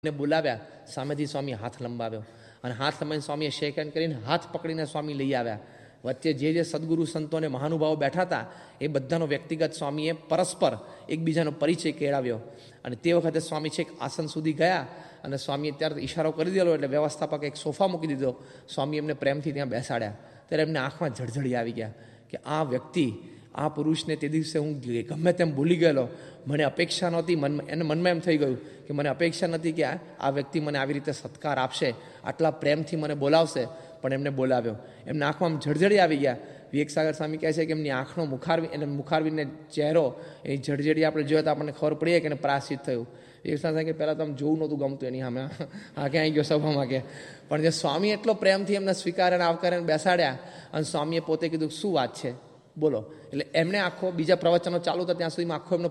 ને બોલાવ્યા. સામેથી સ્વામી હાથ લંબાવ્યો અને હાથ લંબાવીને સ્વામીએ શેક હેન્ડ કરીને હાથ પકડીને સ્વામી લઈ આવ્યા. વચ્ચે જે સદગુરુ સંતો અને મહાનુભાવો બેઠા હતા એ બધાનો વ્યક્તિગત સ્વામીએ પરસ્પર એકબીજાનો પરિચય કેળવ્યો. અને તે વખતે સ્વામી છેક આસન સુધી ગયા અને સ્વામીએ ત્યારે ઈશારો કરી દીધો એટલે વ્યવસ્થાપકે એક સોફા મૂકી દીધો. સ્વામી એમને પ્રેમથી ત્યાં બેસાડ્યા. ત્યારે એમને આંખમાં જળજળી આવી ગયા કે આ વ્યક્તિ, આ પુરુષને તે દિવસે હું ગમે તેમ ભૂલી ગયેલો, મને અપેક્ષા નહોતી. એને મનમાં એમ થઈ ગયું કે મને અપેક્ષા નથી કે આ વ્યક્તિ મને આવી રીતે સત્કાર આપશે, આટલા પ્રેમથી મને બોલાવશે, પણ એમને બોલાવ્યો. એમના આંખમાં જળજળી આવી ગયા. વિવેકસાગર સ્વામી કહે છે કે એમની આંખનો મુખારવીને ચહેરો એ જળજળી આપણે જોયો તો આપણને ખબર પડીએ કે એને પ્રાયશ્ચિત થયું. વિવેકસાગર સ્વામી કે પહેલાં તો આમ જોવું નહોતું ગમતું એની સામે, હા ક્યાં આવી ગયો સભામાં કે. પણ જે સ્વામી એટલો પ્રેમથી એમને સ્વીકારીને આવકારીને બેસાડ્યા અને સ્વામીએ પોતે કીધું શું વાત છે બોલો. એટલે એમણે આખો બીજા પ્રવચનો ચાલુ હતા ત્યાં સુધીમાં આખો એમનો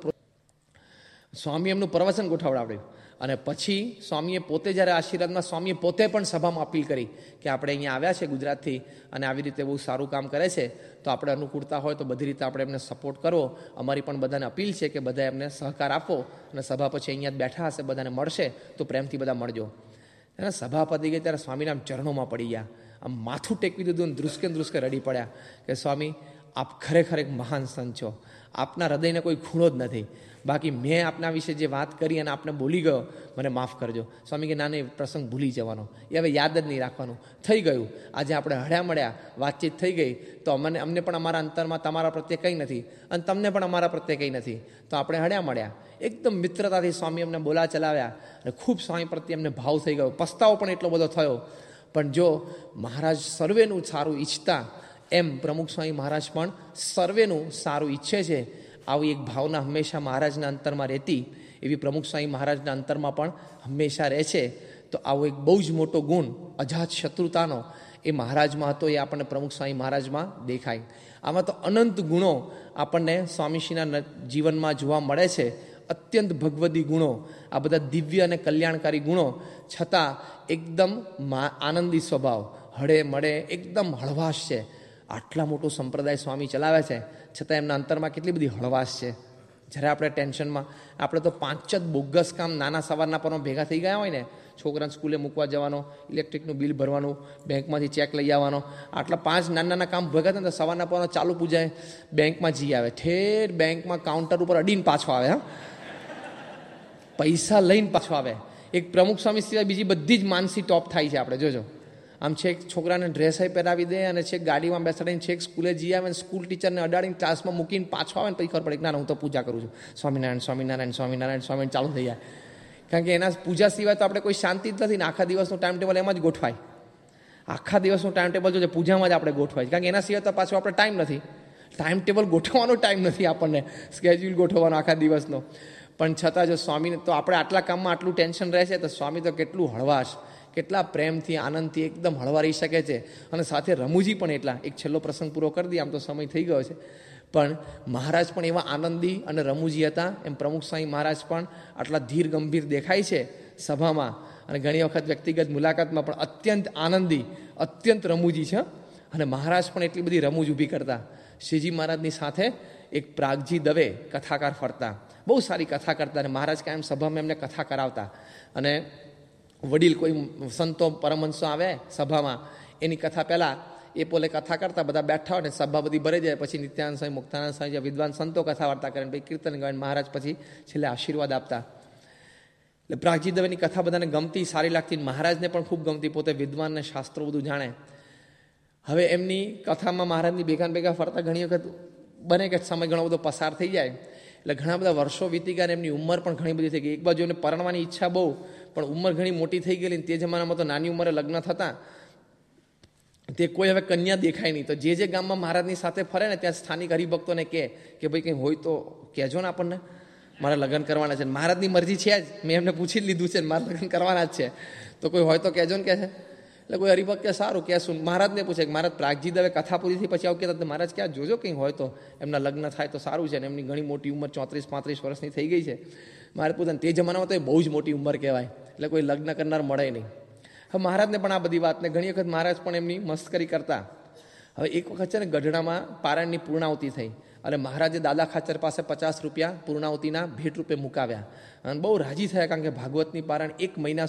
સ્વામી એમનું પ્રવચન ગોઠવડાવ્યું. અને પછી સ્વામીએ પોતે જ્યારે આશીર્વાદમાં સ્વામીએ પોતે પણ સભામાં અપીલ કરી કે આપણે અહીંયા આવ્યા છે ગુજરાતથી અને આવી રીતે બહુ સારું કામ કરે છે, તો આપણે અનુકૂળતા હોય તો બધી રીતે આપણે એમને સપોર્ટ કરવો. અમારી પણ બધાને અપીલ છે કે બધા એમને સહકાર આપો અને સભા પછી અહીંયા જ બેઠા હશે, બધાને મળશે તો પ્રેમથી બધા મળજો. અને સભા પતી ગઈ ત્યારે સ્વામીના ચરણોમાં પડી ગયા, આમ માથું ટેકવી દીધું અને ધ્રુસકે રડી પડ્યા કે સ્વામી આપ ખરેખર એક મહાન સંત છો, આપના હૃદયને કોઈ ખૂણો જ નથી. બાકી મેં આપના વિશે જે વાત કરી અને આપને બોલી ગયો, મને માફ કરજો. સ્વામી કે ના, એ પ્રસંગ ભૂલી જવાનો, એ હવે યાદ જ નહીં રાખવાનું. થઈ ગયું, આજે આપણે હળ્યા મળ્યા, વાતચીત થઈ ગઈ, તો અમને પણ અમારા અંતરમાં તમારા પ્રત્યે કંઈ નથી અને તમને પણ અમારા પ્રત્યે કંઈ નથી, તો આપણે હળ્યા મળ્યા. એકદમ મિત્રતાથી સ્વામી અમને બોલા ચલાવ્યા અને ખૂબ સ્વામી પ્રત્યે એમને ભાવ થઈ ગયો. પસ્તાવો પણ એટલો બધો થયો. પણ જો મહારાજ સર્વેનું સારું ઈચ્છતા એમ પ્રમુખ સ્વામી મહારાજ પણ સર્વેનું સારું ઈચ્છે છે. આવી એક ભાવના હંમેશા મહારાજના અંતરમાં રહેતી, એવી પ્રમુખ સ્વામી મહારાજના અંતરમાં પણ હંમેશા રહે છે. તો આવો એક બહુ જ મોટો ગુણ અજાત શત્રુતાનો એ મહારાજમાં હતો, એ આપણને પ્રમુખ સ્વામી મહારાજમાં દેખાય. આમાં તો અનંત ગુણો આપણને સ્વામીશ્રીના જીવનમાં જોવા મળે છે, અત્યંત ભગવદી ગુણો, આ બધા દિવ્ય અને કલ્યાણકારી ગુણો, છતાં એકદમ આનંદી સ્વભાવ, હળે મળે, એકદમ હળવાશ છે. આટલા મોટો સંપ્રદાય સ્વામી ચલાવે છે, છતાં એમના અંતરમાં કેટલી બધી હળવાશ છે. જ્યારે આપણે ટેન્શનમાં, આપણે તો 5 જ બોગસ કામ નાના સવારના પરમાં ભેગા થઈ ગયા હોય ને, છોકરાને સ્કૂલે મૂકવા જવાનો, ઇલેક્ટ્રિકનું બિલ ભરવાનું, બેંકમાંથી ચેક લઈ આવવાનો, આટલા 5 નાના કામ ભેગા થાય ને સવારના પરમાં ચાલુ પૂજાય, બેંકમાં જઈ આવે, ઠેર બેંકમાં કાઉન્ટર ઉપર અડીને પાછો આવે, હા પૈસા લઈને પાછો આવે. એક પ્રમુખ સ્વામી સિવાય બીજી બધી જ માનસી ટોપ થાય છે. આપણે જોજો, આમ છેક છોકરાને ડ્રેસ પહેરાવી દે અને છેક ગાડીમાં બેસાડીને છેક સ્કૂલે જઈ આવે, સ્કૂલ ટીચરને અડાડીને ક્લાસમાં મૂકીને પાછો આવે ને પછી ખબર પડે કે ના હું તો પૂજા કરું છું, સ્વામિનારાયણ સ્વામિનારાયણ સ્વામિનારાયણ સ્વામિનારાયણ ચાલુ થઈ જાય. કારણ કે એના પૂજા સિવાય તો આપણે કોઈ શાંતિ જ નથી ને. આખા દિવસનું ટાઈમ ટેબલ એમાં જ ગોઠવાય. આખા દિવસનું ટાઈમ ટેબલ જો પૂજામાં જ આપણે ગોઠવાય, કારણ કે એના સિવાય તો પાછો આપણે ટાઈમ નથી, ટાઈમ ટેબલ ગોઠવવાનો ટાઈમ નથી આપણને, સ્કેડ્યુલ ગોઠવવાનો આખા દિવસનો. પણ છતાં જો સ્વામીને તો આપણે આટલા કામમાં આટલું ટેન્શન રહેશે, તો સ્વામી તો કેટલું હળવાશ, કેટલા પ્રેમથી આનંદથી એકદમ હળવા રહી શકે છે. અને સાથે રમૂજી પણ એટલા. એક છેલ્લો પ્રસંગ પૂરો કરી દઈએ, આમ તો સમય થઈ ગયો છે, પણ મહારાજ પણ એવા આનંદી અને રમૂજી હતા. એમ પ્રમુખ સ્વામી મહારાજ પણ આટલા ધીર ગંભીર દેખાય છે સભામાં, અને ઘણી વખત વ્યક્તિગત મુલાકાતમાં પણ અત્યંત આનંદી, અત્યંત રમૂજી છે. અને મહારાજ પણ એટલી બધી રમૂજ ઊભી કરતા. શ્રીજી મહારાજની સાથે એક પ્રાગજી દવે કથાકાર ફરતા, બહુ સારી કથા કરતા, અને મહારાજ કાયમ સભામાં એમને કથા કરાવતા. અને વડીલ કોઈ સંતો પરમહંસો આવે સભામાં, એની કથા પહેલાં એ પોલે કથા કરતા, બધા બેઠા હોય ને સભા બધી ભરાઈ જાય, પછી નિત્યાનંદ સ્વામી, મુક્તાનંદ સ્વામી, વિદ્વાન સંતો કથા વાર્તા કરે, પછી કીર્તન ગાય, મહારાજ પછી છેલ્લે આશીર્વાદ આપતા. એટલે પ્રાગજી દવેની કથા બધાને ગમતી, સારી લાગતી, મહારાજને પણ ખૂબ ગમતી. પોતે વિદ્વાન ને શાસ્ત્રો બધું જાણે. હવે એમની કથામાં મહારાજની ભેગા ફરતા ઘણી વખત બને કે સમય ઘણો બધો પસાર થઈ જાય, એટલે ઘણા બધા વર્ષો વીતી ગયા, એમની ઉંમર પણ ઘણી બધી થઈ ગઈ. એક બાજુ એમને પરણવાની ઈચ્છા બહુ, પણ ઉંમર ઘણી મોટી થઈ ગયેલી. તે જમાનામાં તો નાની ઉંમરે લગ્ન થતા, તે કોઈ હવે કન્યા દેખાય નહીં. તો જે ગામમાં મહારાજની સાથે ફરે ને, ત્યાં સ્થાનિક હરિભક્તોને કહે કે ભાઈ કંઈ હોય તો કહેજો ને આપણને, મારે લગ્ન કરવાના છે. મહારાજની મરજી છે જ, મેં એમને પૂછી જ લીધું છે, મારે લગ્ન કરવાના જ છે, તો કોઈ હોય તો કહેજો ને કહે છે. એટલે કોઈ હરિભક્ત કે સારું કહેશું. મહારાજને પૂછે કે મહારાજ પ્રાગજી દવે કથા પૂરી થઈ પછી આવું કહેતા, મહારાજ ક્યાં જોજો કંઈ હોય તો એમના લગ્ન થાય તો સારું છે. ને એમની ઘણી મોટી ઉંમર 34-35 વર્ષની થઈ ગઈ છે. મારે પોતાને તે જમાનામાં તો એ બહુ જ મોટી ઉંમર કહેવાય, એટલે કોઈ લગ્ન કરનાર મળે નહીં. હવે મહારાજને પણ આ બધી વાતને ઘણી વખત મહારાજ પણ એમની મસ્કરી કરતા. હવે એક વખત છે ને ગઢડામાં પારાયણની પૂર્ણાવતી થઈ અને મહારાજે દાદા ખાચર પાસે 50 રૂપિયા પૂર્ણાવતીના ભેટ રૂપે મુકાવ્યા અને બહુ રાજી થયા, કારણ કે ભાગવતની પારાયણ 1 મહિના